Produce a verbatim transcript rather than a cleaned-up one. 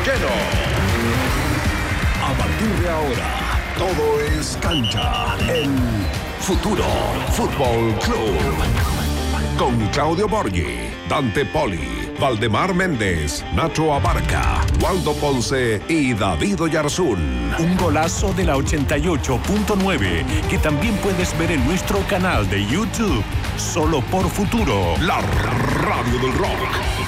lleno. A partir de ahora, todo es cancha en Futuro Fútbol Club. Con Claudio Borghi, Dante Poli, Valdemar Méndez, Nacho Abarca, Waldo Ponce y David Oyarzún. Un golazo de la ochenta y ocho punto nueve que también puedes ver en nuestro canal de YouTube. Solo por Futuro, la radio del rock.